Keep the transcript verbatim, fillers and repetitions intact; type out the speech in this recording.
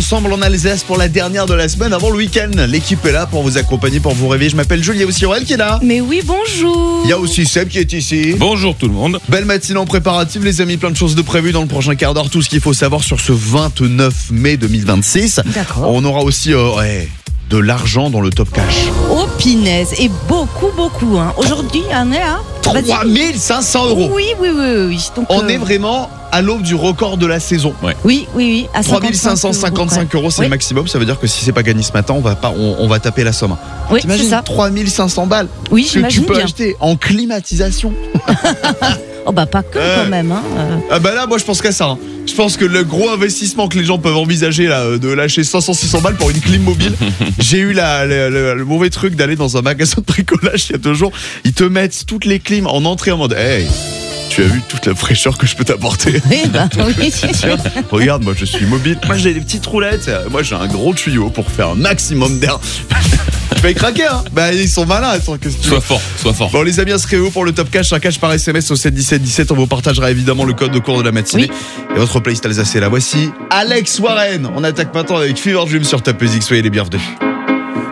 ensemble en Alsace pour la dernière de la semaine avant le week-end. L'équipe est là pour vous accompagner, pour vous réveiller. Je m'appelle Jules, il y a aussi Aurel qui est là. Mais oui, bonjour. Il y a aussi Seb qui est ici. Bonjour tout le monde. Belle matinée en préparatif les amis, plein de choses de prévues dans le prochain quart d'heure. Tout ce qu'il faut savoir sur ce vingt-neuf mai deux mille vingt-six. D'accord. On aura aussi euh, ouais, de l'argent dans le top cash. Oh punaise, et beaucoup, beaucoup. Hein. Aujourd'hui, on est à trois mille cinq cents euros. Oui, oui, oui, oui. Donc, On euh, est vraiment à l'aube du record de la saison. Oui, oui, oui. À trois mille cinq cent cinquante-cinq euros, c'est oui. le maximum. Ça veut dire que si c'est pas gagné ce matin, on va pas, on, on va taper la somme. Oui, c'est T'imagines ça. trois mille cinq cents balles Oui, que tu j'imagine peux bien. acheter en climatisation. Oh bah pas que Euh. quand même. Hein. euh. Ah bah là, moi je pense qu'à ça. hein. Je pense que le gros investissement que les gens peuvent envisager là, euh, de lâcher cinq cents à six cents balles pour une clim mobile. J'ai eu la, la- la- le mauvais truc d'aller dans un magasin de bricolage il y a deux jours. Ils te mettent toutes les clims en entrée en mode hey, tu as vu toute la fraîcheur que je peux t'apporter. Oui, bah oui, c'est sûr. Regarde, moi je suis mobile. Moi j'ai des petites roulettes. Moi j'ai un gros tuyau pour faire un maximum d'air. Tu vas y craquer, hein. Bah ils sont malins. Attends, qu'est-ce que tu veux. Sois fort, sois fort. Bon les amis, inscrivez-vous pour le top cash, un cash par S M S au sept dix-sept dix-sept. On vous partagera évidemment le code de cours de la matinée. Et votre playlist alsacienne, la voici. Alex Warren. On attaque maintenant avec Fever Dream sur Top Music. Soyez les bienvenus.